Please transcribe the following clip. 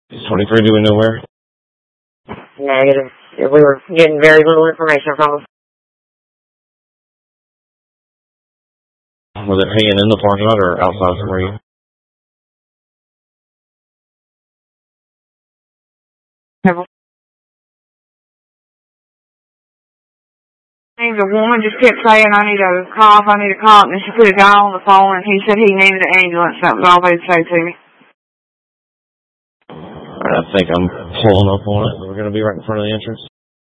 Is 23 doing nowhere? Negative. We were getting very little information from them. Was it hanging in the parking lot or outside somewhere? The woman just kept saying, I need a cop, and then she put a guy on the phone, and he said he needed an ambulance. That was all they'd say to me. I think I'm pulling up on it. We're going to be right in front of the entrance.